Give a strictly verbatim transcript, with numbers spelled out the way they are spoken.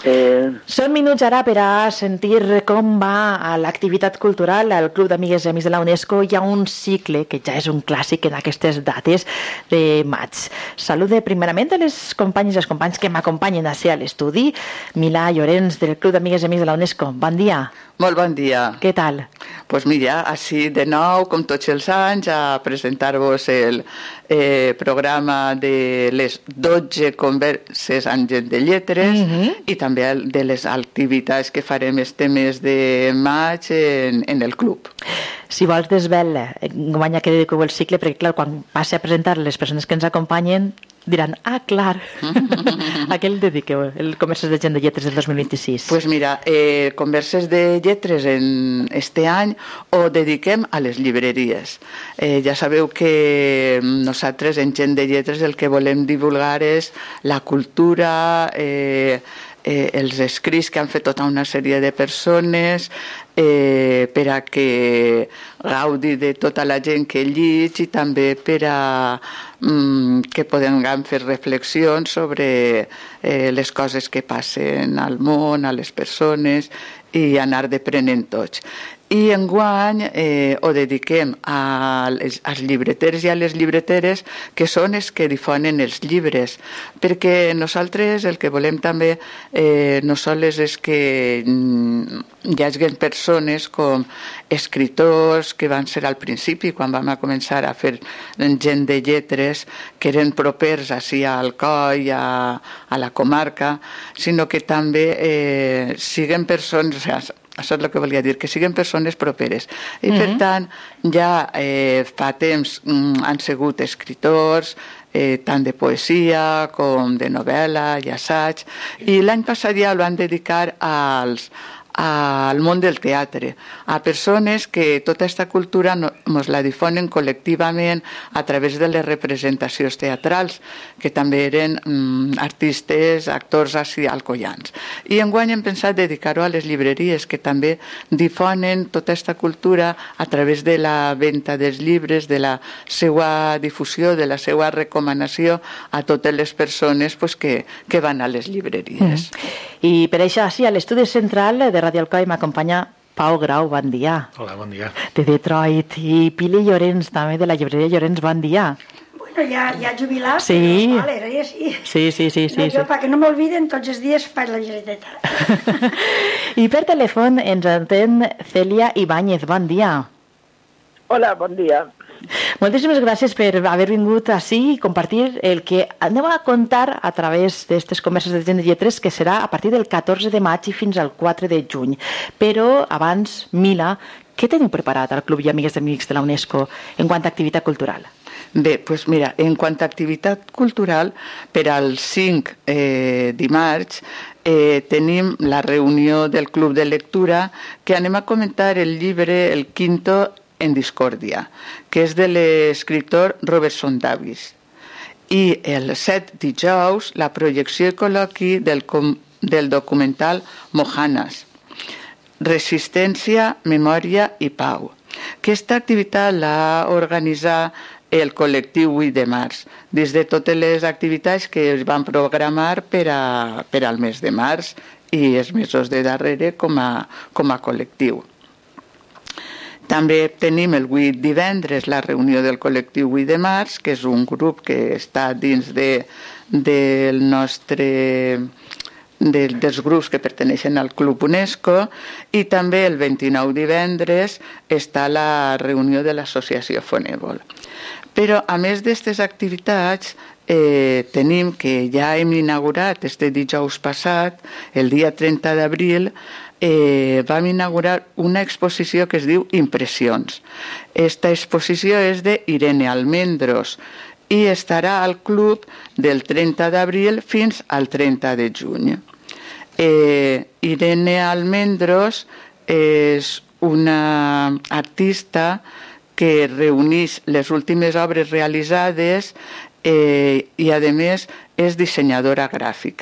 Eh... Són minuts ara per a sentir com va l'activitat cultural al Club d'Amigues i Amics de la UNESCO. Hi ha un cicle que ja és un clàssic en aquestes dates de maig. Salude primerament a les companyes i els companys que m'acompanyen a ser a l'estudi. Milà Llorenç, del Club d'Amigues i Amics de la UNESCO. Bon dia. Molt bon dia. Què tal? Pues mira, així de nou, com tots els anys, a presentar-vos el eh, programa de les dotze converses en Gent de Lletres uh-huh. i també de les activitats que farem este mes de maig en, en el club. Si vols desvelar guanya que dediqueu el cicle, perquè clar, quan passi a presentar les persones que ens acompanyen diran, ah, clar, a què el dediqueu, el Converses de Gent de Lletres del dos mil vint-i-sis? Pues mira, eh, Converses de Lletres en este any ho dediquem a les llibreries. Eh, ja sabeu que nosaltres en Gent de Lletres el que volem divulgar és la cultura, eh, eh, els escrits que han fet tota una sèrie de persones eh, per a que gaudi de tota la gent que llig i també per a mm, que podem fer reflexions sobre eh, les coses que passen al món, a les persones i anar deprenent tots. I enguany eh, ho dediquem a les, als llibreters i a les llibreteres que són els que difonen els llibres, perquè nosaltres el que volem també eh, no sols és que mm, hi hagi persones com escriptors que van ser al principi quan vam a començar a fer Gent de Lletres que eren propers així a Alcoi, a, a la comarca, sinó que també eh, siguin persones, això és el que volia dir, que siguin persones properes. I per uh-huh. tant, ja eh, fa temps mm, han sigut escriptors, eh, tant de poesia com de novel·la i assaig, i l'any passat ja ho van dedicar als al món del teatre, a persones que tota aquesta cultura ens la difonen col·lectivament a través de les representacions teatrals, que també eren mm, artistes, actors així alcoians. I enguany hem pensat dedicar-ho a les llibreries, que també difonen tota aquesta cultura a través de la venda dels llibres, de la seva difusió, de la seva recomanació a totes les persones pues, que, que van a les llibreries. Mm. I per això, sí, a l'estudi central de Radio Alcoi m'acompanya Pau Grau, bon dia. Hola, bon dia. De Detroit. I Pili Llorenç, també de la llibreria Llorenç, bon dia. Bueno, ja, ja jubilat, sí. Però vale, ja sí. Sí, sí, sí. sí, no, jo, sí. perquè no m'olviden, tots els dies faig la llibreteta. I per telèfon ens entén Cèlia Ibáñez, bon dia. Hola, bon dia. Moltíssimes gràcies per haver vingut ací i compartir el que anem a contar a través d'aquestes converses de Gent de Lletres, que serà a partir del catorze de maig i fins al quatre de juny. Però abans, Mila, què teniu preparat al Club i Amigues d'Amics de la UNESCO en quant a activitat cultural? Bé, doncs mira, en quant a activitat cultural, per al cinc eh, dimarts eh, tenim la reunió del Club de Lectura, que anem a comentar el llibre El Quinto en Discòrdia, que és de l'escriptor Robertson Davies. I el set dijous, la projecció i col·loqui del, com, del documental Mohanas, Resistència, Memòria i Pau. Aquesta activitat l'ha organitzat el col·lectiu vuit de març, des de totes les activitats que es van programar per, a, per al mes de març i els mesos de darrere com a, com a col·lectiu. També tenim el vuit divendres la reunió del col·lectiu vuit de març, que és un grup que està dins de, del nostre, de, dels grups que perteneixen al Club UNESCO, i també el vint-i-nou divendres està la reunió de l'associació Fonèvol. Però a més d'aquestes activitats eh, tenim que ja hem inaugurat este dijous passat, el dia trenta d'abril, Eh, vam inaugurar una exposició que es diu Impressions. Esta exposició és d'Irene Almendros i estarà al club del trenta d'abril fins al trenta de juny. Eh, Irene Almendros és una artista que reuneix les últimes obres realitzades eh, i, a més, és dissenyadora gràfica.